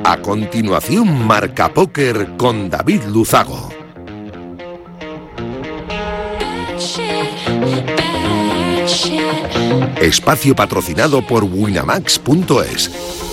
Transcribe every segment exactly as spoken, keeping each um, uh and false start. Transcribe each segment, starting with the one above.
A continuación, Marca Póker con David Luzago. Espacio patrocinado por Winamax punto es.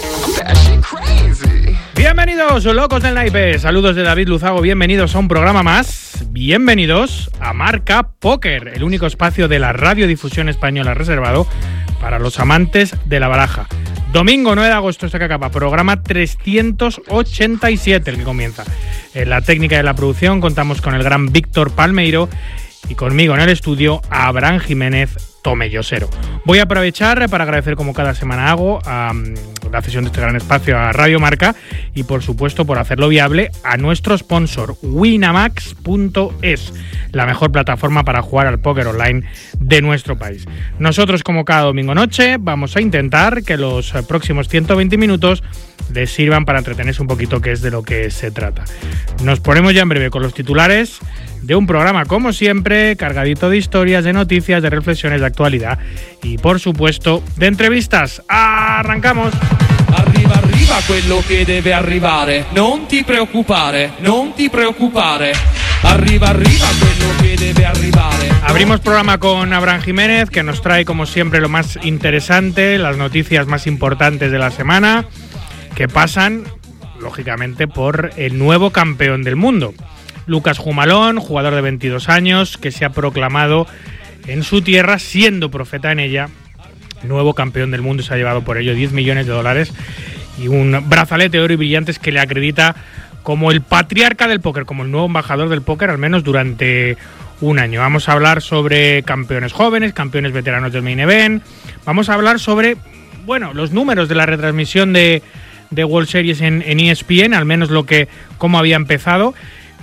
Bienvenidos, locos del naipe. Saludos de David Luzago. Bienvenidos a un programa más. Bienvenidos a Marca Póker, el único espacio de la radiodifusión española reservado para los amantes de la baraja. Domingo nueve de agosto, este que acaba, programa trescientos ochenta y siete, el que comienza. En la técnica de la producción contamos con el gran Víctor Palmeiro y conmigo en el estudio Abraham Jiménez Tomellosero. Voy a aprovechar para agradecer, como cada semana hago, a la cesión de este gran espacio a Radio Marca y, por supuesto, por hacerlo viable, a nuestro sponsor, Winamax punto es, la mejor plataforma para jugar al póker online de nuestro país. Nosotros, como cada domingo noche, vamos a intentar que los próximos ciento veinte minutos les sirvan para entretenerse un poquito, que es de lo que se trata. Nos ponemos ya en breve con los titulares de un programa, como siempre, cargadito de historias, de noticias, de reflexiones, de actualidad y, por supuesto, de entrevistas. ¡Arrancamos! Arriva, arriva quello che deve arrivare. Non ti preoccupare, non ti preoccupare. Arriva, arriva quello que debe arrivare. Abrimos programa con Abraham Jiménez, que nos trae, como siempre, lo más interesante, las noticias más importantes de la semana, que pasan, lógicamente, por el nuevo campeón del mundo. Lucas Humalón, jugador de veintidós años, que se ha proclamado en su tierra, siendo profeta en ella, nuevo campeón del mundo, y se ha llevado por ello diez millones de dólares y un brazalete de oro y brillantes que le acredita como el patriarca del póker, como el nuevo embajador del póker, al menos durante un año. Vamos a hablar sobre campeones jóvenes, campeones veteranos del main event. Vamos a hablar sobre, bueno, los números de la retransmisión de, de World Series en, en E S P N, al menos lo que, cómo había empezado.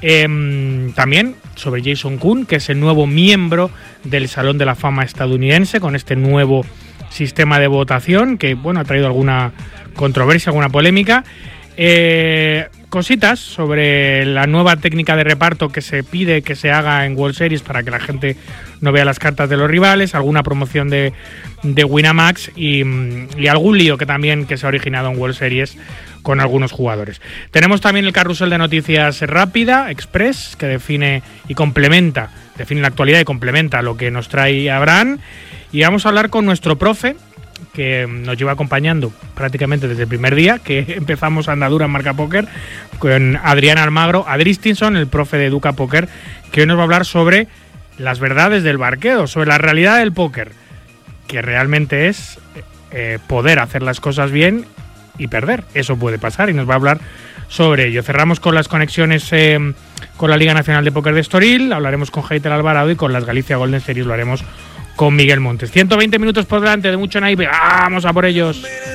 Eh, también sobre Jason Koon, que es el nuevo miembro del Salón de la Fama estadounidense, con este nuevo sistema de votación que, bueno, ha traído alguna controversia, alguna polémica. Eh, cositas sobre la nueva técnica de reparto que se pide que se haga en World Series para que la gente no vea las cartas de los rivales, alguna promoción de, de Winamax y, y algún lío que también que se ha originado en World Series con algunos jugadores. Tenemos también el carrusel de noticias rápida, Express, que define y complementa, define la actualidad y complementa lo que nos trae Abraham. Y vamos a hablar con nuestro profe, que nos lleva acompañando prácticamente desde el primer día que empezamos andadura en Marca Póker, con Adrián Almagro, Adristinson, el profe de Educa Póker, que hoy nos va a hablar sobre las verdades del barqueo, sobre la realidad del póker, que realmente es eh, poder hacer las cosas bien y perder. Eso puede pasar y nos va a hablar sobre ello. Cerramos con las conexiones eh, con la Liga Nacional de Póker de Estoril, hablaremos con Heitor Alvarado, y con las Galicia Golden Series lo haremos con Miguel Montes. ciento veinte minutos por delante de mucho naipe. ¡Vamos a por ellos!